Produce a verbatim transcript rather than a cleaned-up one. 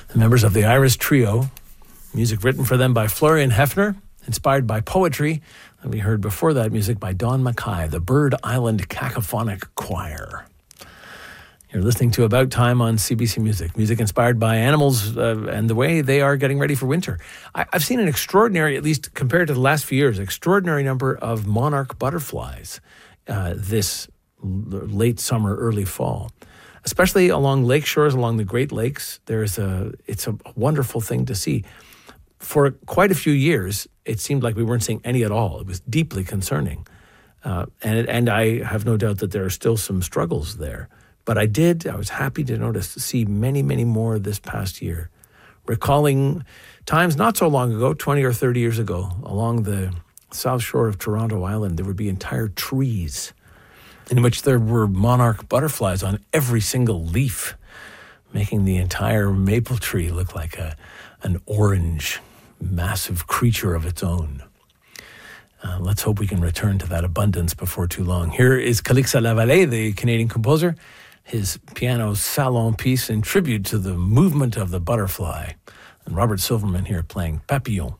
The members of the Iris Trio, music written for them by Florian Hefner, inspired by poetry. And we heard before that music by Don Mackay, the Bird Island Cacophonic Choir. You're listening to About Time on C B C Music. Music inspired by animals uh, and the way they are getting ready for winter. I, I've seen an extraordinary, at least compared to the last few years, extraordinary number of monarch butterflies uh, this l- late summer, early fall. Especially along lake shores, along the Great Lakes. There's a, it's a wonderful thing to see. For quite a few years, it seemed like we weren't seeing any at all. It was deeply concerning. Uh, and, and I have no doubt that there are still some struggles there. But I did, I was happy to notice, to see many, many more this past year. Recalling times not so long ago, twenty or thirty years ago, along the south shore of Toronto Island, there would be entire trees in which there were monarch butterflies on every single leaf, making the entire maple tree look like a an orange, massive creature of its own. Uh, let's hope we can return to that abundance before too long. Here is Calixa Lavallée, the Canadian composer, his piano salon piece in tribute to the movement of the butterfly. And Robert Silverman here playing Papillon.